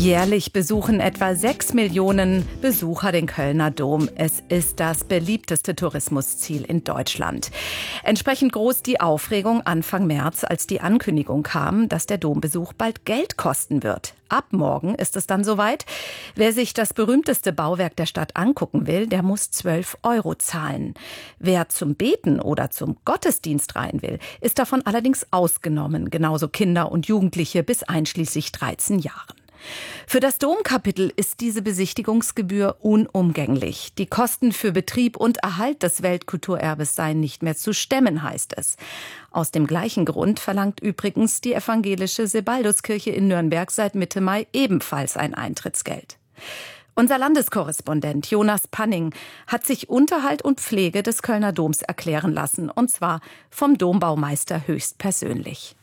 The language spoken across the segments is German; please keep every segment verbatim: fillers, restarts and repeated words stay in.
Jährlich besuchen etwa sechs Millionen Besucher den Kölner Dom. Es ist das beliebteste Tourismusziel in Deutschland. Entsprechend groß die Aufregung Anfang März, als die Ankündigung kam, dass der Dombesuch bald Geld kosten wird. Ab morgen ist es dann soweit. Wer sich das berühmteste Bauwerk der Stadt angucken will, der muss zwölf Euro zahlen. Wer zum Beten oder zum Gottesdienst rein will, ist davon allerdings ausgenommen. Genauso Kinder und Jugendliche bis einschließlich dreizehn Jahren. Für das Domkapitel ist diese Besichtigungsgebühr unumgänglich. Die Kosten für Betrieb und Erhalt des Weltkulturerbes seien nicht mehr zu stemmen, heißt es. Aus dem gleichen Grund verlangt übrigens die evangelische Sebalduskirche in Nürnberg seit Mitte Mai ebenfalls ein Eintrittsgeld. Unser Landeskorrespondent Jonas Panning hat sich Unterhalt und Pflege des Kölner Doms erklären lassen, und zwar vom Dombaumeister höchstpersönlich.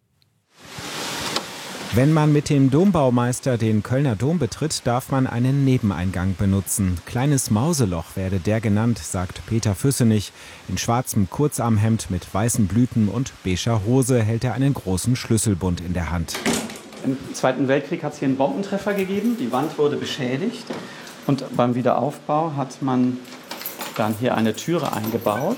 Wenn man mit dem Dombaumeister den Kölner Dom betritt, darf man einen Nebeneingang benutzen. Kleines Mauseloch werde der genannt, sagt Peter Füssenich. In schwarzem Kurzarmhemd mit weißen Blüten und beiger Hose hält er einen großen Schlüsselbund in der Hand. Im Zweiten Weltkrieg hat es hier einen Bombentreffer gegeben. Die Wand wurde beschädigt. Und beim Wiederaufbau hat man dann hier eine Türe eingebaut,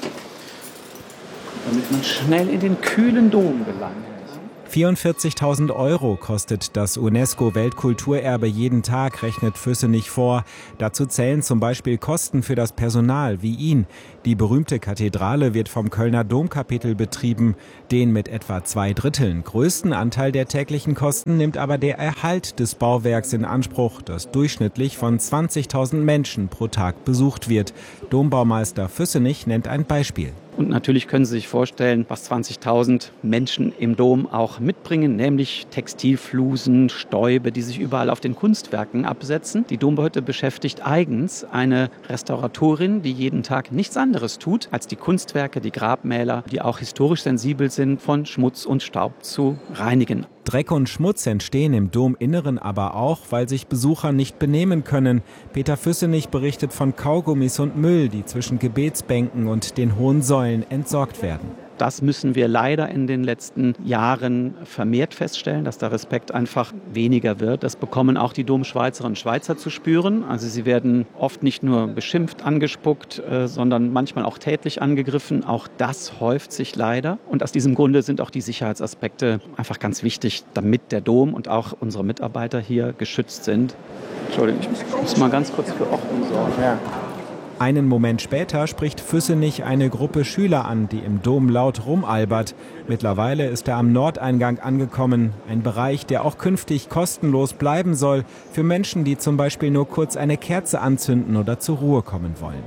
damit man schnell in den kühlen Dom gelangt. vierundvierzigtausend Euro kostet das UNESCO-Weltkulturerbe jeden Tag, rechnet Füssenich vor. Dazu zählen zum Beispiel Kosten für das Personal wie ihn. Die berühmte Kathedrale wird vom Kölner Domkapitel betrieben. Den mit etwa zwei Dritteln größten Anteil der täglichen Kosten nimmt aber der Erhalt des Bauwerks in Anspruch, das durchschnittlich von zwanzigtausend Menschen pro Tag besucht wird. Dombaumeister Füssenich nennt ein Beispiel. Und natürlich können Sie sich vorstellen, was zwanzigtausend Menschen im Dom auch mitbringen, nämlich Textilflusen, Stäube, die sich überall auf den Kunstwerken absetzen. Die Dombehütte beschäftigt eigens eine Restauratorin, die jeden Tag nichts anderes tut, als die Kunstwerke, die Grabmäler, die auch historisch sensibel sind, von Schmutz und Staub zu reinigen. Dreck und Schmutz entstehen im Dominneren aber auch, weil sich Besucher nicht benehmen können. Peter Füssenich berichtet von Kaugummis und Müll, die zwischen Gebetsbänken und den hohen Säulen entsorgt werden. Das müssen wir leider in den letzten Jahren vermehrt feststellen, dass der Respekt einfach weniger wird. Das bekommen auch die Domschweizerinnen und Schweizer zu spüren. Also sie werden oft nicht nur beschimpft, angespuckt, äh, sondern manchmal auch tätlich angegriffen. Auch das häuft sich leider. Und aus diesem Grunde sind auch die Sicherheitsaspekte einfach ganz wichtig, damit der Dom und auch unsere Mitarbeiter hier geschützt sind. Entschuldigung, ich muss mal ganz kurz für Ordnung sorgen. Ja. Einen Moment später spricht Füssenich eine Gruppe Schüler an, die im Dom laut rumalbert. Mittlerweile ist er am Nordeingang angekommen, ein Bereich, der auch künftig kostenlos bleiben soll für Menschen, die zum Beispiel nur kurz eine Kerze anzünden oder zur Ruhe kommen wollen.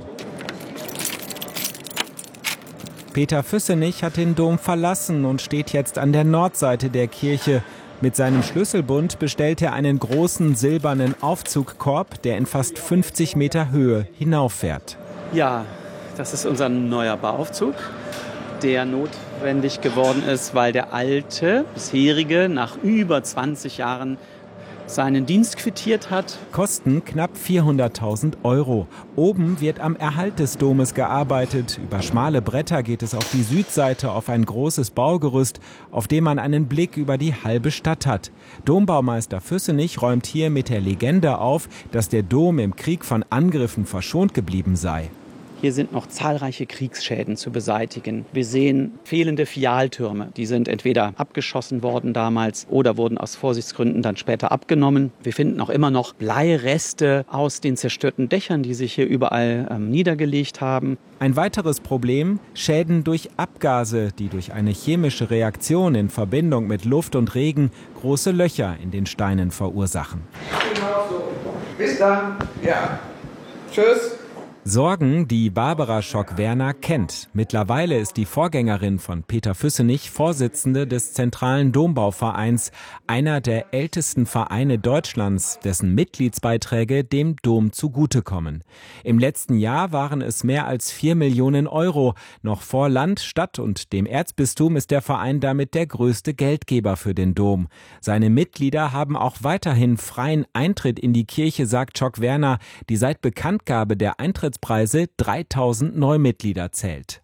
Peter Füssenich hat den Dom verlassen und steht jetzt an der Nordseite der Kirche. Mit seinem Schlüsselbund bestellt er einen großen silbernen Aufzugkorb, der in fast fünfzig Meter Höhe hinauffährt. Ja, das ist unser neuer Bauaufzug, der notwendig geworden ist, weil der alte, bisherige, nach über zwanzig Jahren seinen Dienst quittiert hat. Kosten knapp vierhunderttausend Euro. Oben wird am Erhalt des Domes gearbeitet. Über schmale Bretter geht es auf die Südseite auf ein großes Baugerüst, auf dem man einen Blick über die halbe Stadt hat. Dombaumeister Füssenich räumt hier mit der Legende auf, dass der Dom im Krieg von Angriffen verschont geblieben sei. Hier sind noch zahlreiche Kriegsschäden zu beseitigen. Wir sehen fehlende Fialtürme. Die sind entweder abgeschossen worden damals oder wurden aus Vorsichtsgründen dann später abgenommen. Wir finden auch immer noch Bleireste aus den zerstörten Dächern, die sich hier überall ähm, niedergelegt haben. Ein weiteres Problem: Schäden durch Abgase, die durch eine chemische Reaktion in Verbindung mit Luft und Regen große Löcher in den Steinen verursachen. Genau so. Bis dann. Ja. Tschüss. Sorgen, die Barbara Schock-Werner kennt. Mittlerweile ist die Vorgängerin von Peter Füssenich Vorsitzende des Zentralen Dombauvereins, einer der ältesten Vereine Deutschlands, dessen Mitgliedsbeiträge dem Dom zugutekommen. Im letzten Jahr waren es mehr als vier Millionen Euro. Noch vor Land, Stadt und dem Erzbistum ist der Verein damit der größte Geldgeber für den Dom. Seine Mitglieder haben auch weiterhin freien Eintritt in die Kirche, sagt Schock-Werner, die seit Bekanntgabe der Eintrittspreise dreitausend Neumitglieder zählt.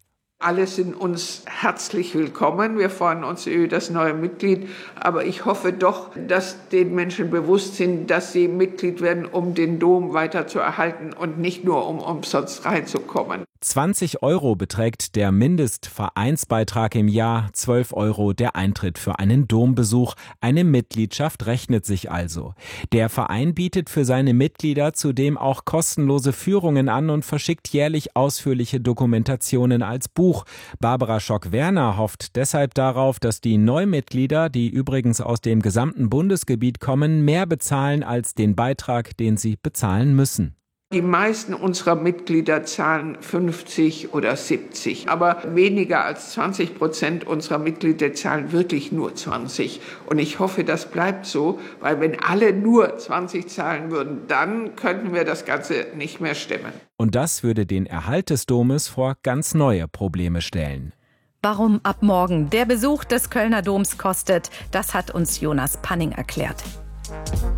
Alle sind uns herzlich willkommen. Wir freuen uns über das neue Mitglied. Aber ich hoffe doch, dass den Menschen bewusst sind, dass sie Mitglied werden, um den Dom weiter zu erhalten und nicht nur, um umsonst reinzukommen. zwanzig Euro beträgt der Mindestvereinsbeitrag im Jahr, zwölf Euro der Eintritt für einen Dombesuch. Eine Mitgliedschaft rechnet sich also. Der Verein bietet für seine Mitglieder zudem auch kostenlose Führungen an und verschickt jährlich ausführliche Dokumentationen als Buch. Barbara Schock-Werner hofft deshalb darauf, dass die Neumitglieder, die übrigens aus dem gesamten Bundesgebiet kommen, mehr bezahlen als den Beitrag, den sie bezahlen müssen. Die meisten unserer Mitglieder zahlen fünfzig oder siebzig, aber weniger als zwanzig Prozent unserer Mitglieder zahlen wirklich nur zwanzig. Und ich hoffe, das bleibt so, weil wenn alle nur zwanzig zahlen würden, dann könnten wir das Ganze nicht mehr stemmen. Und das würde den Erhalt des Domes vor ganz neue Probleme stellen. Warum ab morgen der Besuch des Kölner Doms kostet, das hat uns Jonas Panning erklärt.